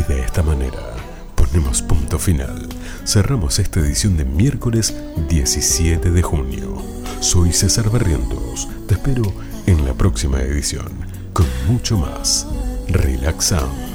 de esta manera ponemos punto final. Cerramos esta edición de miércoles 17 de junio. Soy César Barrientos. Te espero en la próxima edición con mucho más Relax Sound.